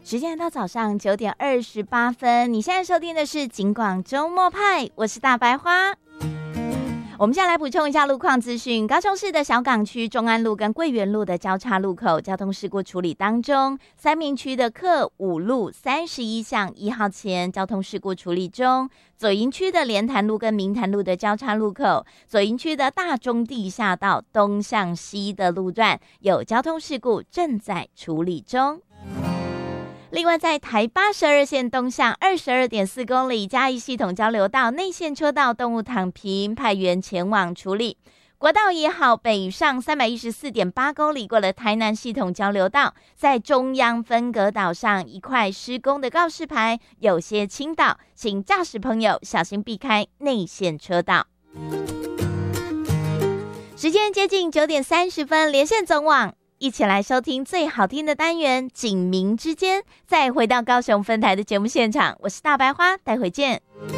时间到早上9点28分，你现在收听的是警广周末派，我是大白花。我们现在来补充一下路况资讯。高雄市的小港区中安路跟桂园路的交叉路口交通事故处理当中，三民区的克五路31巷1号前交通事故处理中，左营区的莲潭路跟明潭路的交叉路口，左营区的大中地下道东向西的路段有交通事故正在处理中。另外，在台82线东向22.4公里嘉义系统交流道内线车道动物躺平，派员前往处理。国道1号北上314.8公里过了台南系统交流道，在中央分隔岛上一块施工的告示牌有些倾倒，请驾驶朋友小心避开内线车道。时间接近9点30分，连线总网一起来收听最好听的单元警民之间，再回到高雄分台的节目现场，我是大白花，待会见。